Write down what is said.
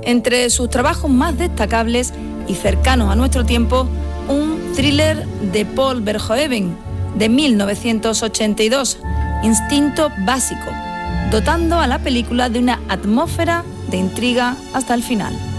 Entre sus trabajos más destacables y cercanos a nuestro tiempo, un thriller de Paul Verhoeven de 1982, Instinto Básico, dotando a la película de una atmósfera de intriga hasta el final.